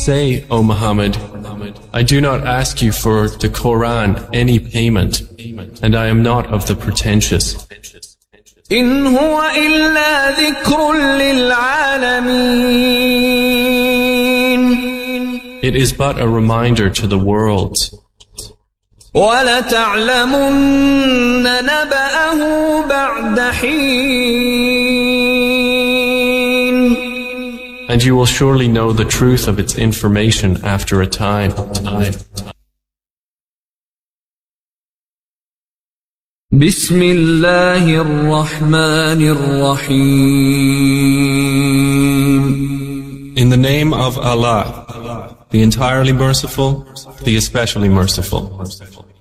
Say, O Muhammad, I do not ask you for the Quran any payment, and I am not of the pretentious. إن هو إلا ذكر للعالمين. It is but a reminder to the worlds. وَلَتَعْلَمُنَّ نَبَأَهُ بَعْدَ حِينٍ. And you will surely know the truth of its information after a time. بسم الله الرحمن الرحيم. In the name of Allah, the entirely merciful, the especially merciful.